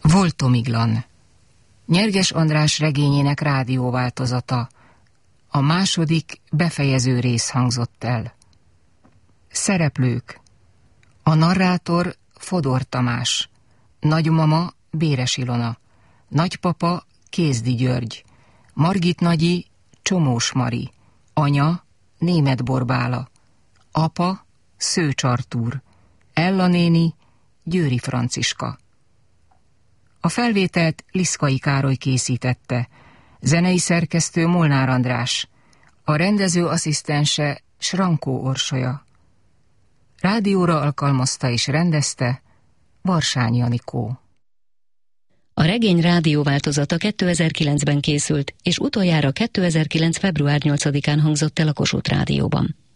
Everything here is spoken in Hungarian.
Voltomiglan. Nyerges András regényének rádióváltozata. A második, befejező rész hangzott el. Szereplők. A narrátor Fodor Tamás, nagymama Béres Ilona, nagypapa Kézdi György, Margit nagyi Csomós Mari, anya Németh Borbála, apa Szőcs Artúr, Ella néni Győri Franciska. A felvételt Liszkai Károly készítette, zenei szerkesztő Molnár András, a rendező asszisztense Srankó Orsolya. Rádióra alkalmazta és rendezte Varsányi Anikó. A regény rádióváltozata 2009-ben készült, és utoljára 2009. február 8-án hangzott el a Kossuth Rádióban.